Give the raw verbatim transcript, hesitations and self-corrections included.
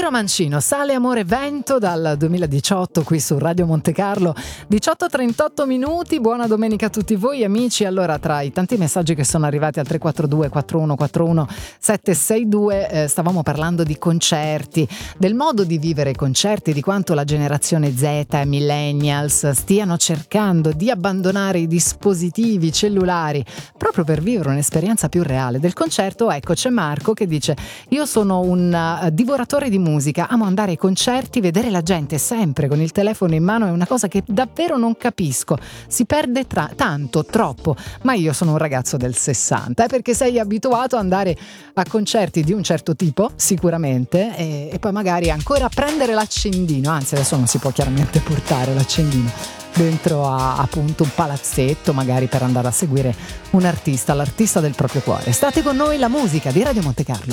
Piero Mancino, Sale, Amore, Vento dal duemiladiciotto qui su Radio Monte Carlo, diciotto e trentotto minuti. Buona domenica a tutti voi amici. Allora, tra i tanti messaggi che sono arrivati al tre quattro due quattro uno quattro uno sette sei due eh, stavamo parlando di concerti, del modo di vivere i concerti, di quanto la generazione Z e millennials stiano cercando di abbandonare i dispositivi cellulari proprio per vivere un'esperienza più reale del concerto. Ecco, c'è Marco che dice: io sono un uh, divoratore di musica, amo andare ai concerti, vedere la gente sempre con il telefono in mano è una cosa che davvero non capisco, si perde tra- tanto, troppo, ma io sono un ragazzo del sessanta, eh, perché sei abituato ad andare a concerti di un certo tipo sicuramente e, e poi magari ancora prendere l'accendino, anzi adesso non si può chiaramente portare l'accendino dentro a appunto un palazzetto magari per andare a seguire un artista, l'artista del proprio cuore. State con noi, la musica di Radio Monte Carlo.